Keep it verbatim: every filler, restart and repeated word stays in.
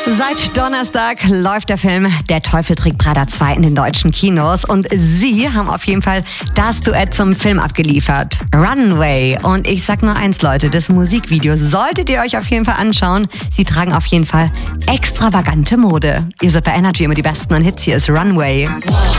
Seit Donnerstag läuft der Film Der Teufel trägt Prada zwei in den deutschen Kinos und sie haben auf jeden Fall das Duett zum Film abgeliefert. Runway. Und ich sag nur eins, Leute, das Musikvideo solltet ihr euch auf jeden Fall anschauen. Sie tragen auf jeden Fall extravagante Mode. Ihr seid bei Energy immer die besten und Hits. Hier ist Runway.